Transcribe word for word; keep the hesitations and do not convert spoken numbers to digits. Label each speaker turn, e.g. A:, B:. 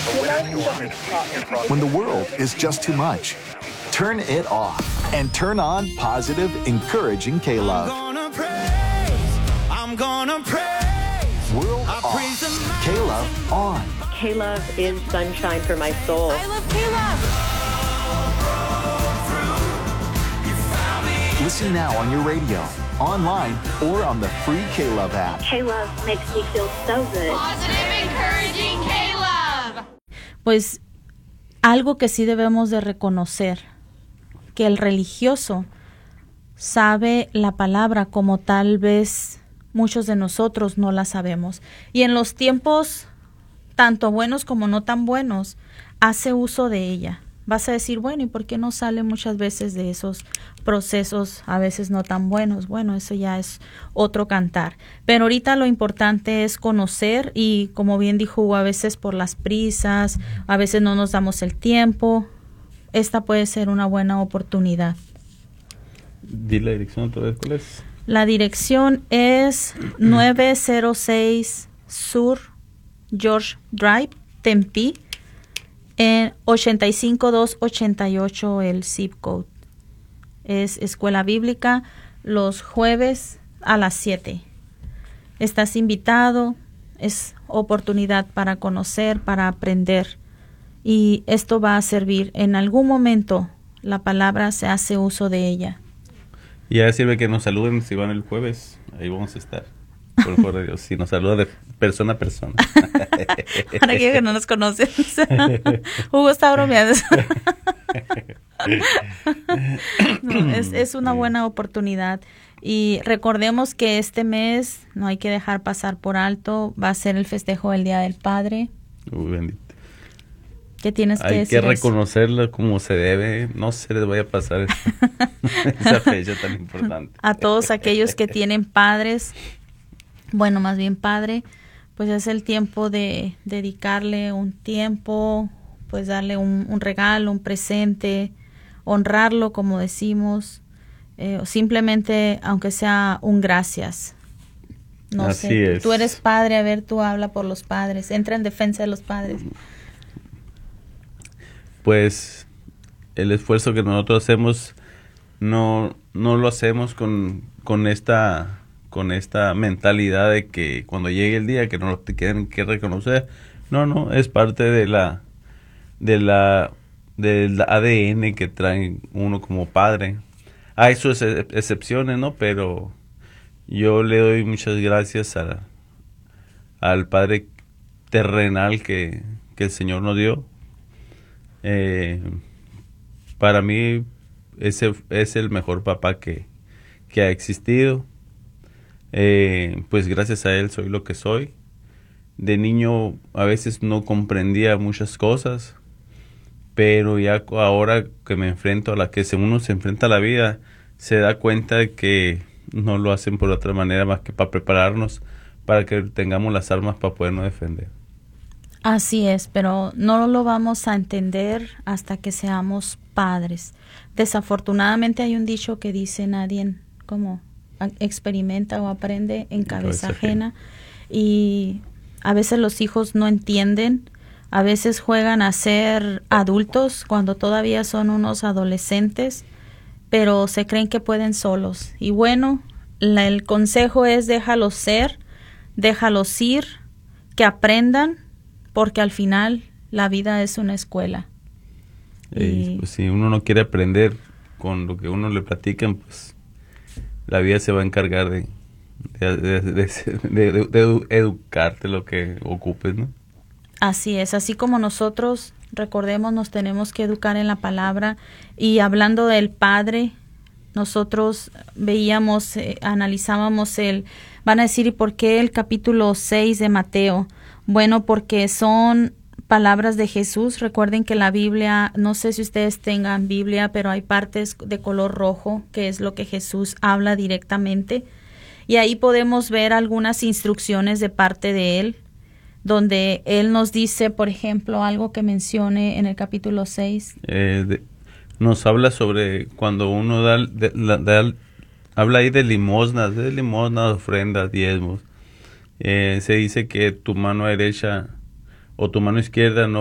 A: When the world is just too much, turn it off and turn on positive, encouraging K-Love.
B: I'm gonna praise, I'm gonna praise.
A: World off, K-Love on.
C: K-Love is sunshine for my soul.
D: I love K-Love.
A: Listen now on your radio, online, or on the free K-Love app.
C: K-Love makes me feel so good.
D: Positive, encouraging K-Love.
E: Pues algo que sí debemos de reconocer, que el religioso sabe la palabra como tal vez muchos de nosotros no la sabemos. Y en los tiempos tanto buenos como no tan buenos, hace uso de ella. Vas a decir, bueno, ¿y por qué no sale muchas veces de esos procesos a veces no tan buenos? Bueno, eso ya es otro cantar. Pero ahorita lo importante es conocer y, como bien dijo, a veces por las prisas, a veces no nos damos el tiempo. Esta puede ser una buena oportunidad.
F: Di la dirección otra vez, ¿cuál es?
E: La dirección es nueve cero seis Sur George Drive, Tempe. En ochenta y cinco mil doscientos ochenta y ocho el zip code. Es escuela bíblica los jueves a las siete. Estás invitado, es oportunidad para conocer, para aprender. Y esto va a servir. En algún momento la palabra se hace uso de ella.
F: Y ya sirve que nos saluden si van el jueves. Ahí vamos a estar. Por favor de Dios, si nos saluda de persona a persona.
E: Para aquellos que no nos conocen. Hugo está bromeando. No, es, es una buena oportunidad. Y recordemos que este mes no hay que dejar pasar por alto. Va a ser el festejo del Día del Padre.
F: Uy, bendito.
E: ¿Qué tienes que
F: hay
E: decir?
F: Hay que reconocerla como se debe. No se les vaya a pasar esa, esa fecha tan importante.
E: A todos aquellos que tienen padres, bueno, más bien padre, pues es el tiempo de dedicarle un tiempo, pues darle un, un regalo, un presente, honrarlo como decimos, eh, o simplemente aunque sea un gracias. No
F: Así
E: sé,
F: es.
E: Tú eres padre, a ver, tú habla por los padres, entra en defensa de los padres.
F: Pues el esfuerzo que nosotros hacemos no, no lo hacemos con, con esta... con esta mentalidad de que cuando llegue el día que no te tienen que reconocer. No, no, es parte de la de la del A D N que trae uno como padre. Hay sus excepciones, ¿no? Pero yo le doy muchas gracias a, al Padre terrenal que, que el Señor nos dio. Eh, para mí ese es el mejor papá que, que ha existido. Eh, pues gracias a él soy lo que soy. De niño a veces no comprendía muchas cosas, pero ya ahora que me enfrento a la que uno se enfrenta a la vida, se da cuenta de que no lo hacen por otra manera más que para prepararnos, para que tengamos las armas para podernos defender.
E: Así es, pero no lo vamos a entender hasta que seamos padres. Desafortunadamente hay un dicho que dice nadie como experimenta o aprende en cabeza ajena, y a veces los hijos no entienden, a veces juegan a ser adultos cuando todavía son unos adolescentes, pero se creen que pueden solos. Y bueno, la, el consejo es déjalos ser, déjalos ir, que aprendan, porque al final la vida es una escuela.
F: Eh, y pues si uno no quiere aprender con lo que uno le platican, pues la vida se va a encargar de, de, de, de, de, de, de educarte lo que ocupes, ¿no?
E: Así es, así como nosotros, recordemos, nos tenemos que educar en la palabra. Y hablando del Padre, nosotros veíamos, eh, analizábamos el, van a decir, ¿y por qué el capítulo seis de Mateo? Bueno, porque son palabras de Jesús. Recuerden que la Biblia, no sé si ustedes tengan Biblia, pero hay partes de color rojo, que es lo que Jesús habla directamente. Y ahí podemos ver algunas instrucciones de parte de Él, donde Él nos dice, por ejemplo, algo que mencione en el capítulo seis.
F: Eh, de, nos habla sobre cuando uno da, de, la, da, habla ahí de limosnas, de limosnas, ofrendas, diezmos. Eh, se dice que tu mano derecha o tu mano izquierda no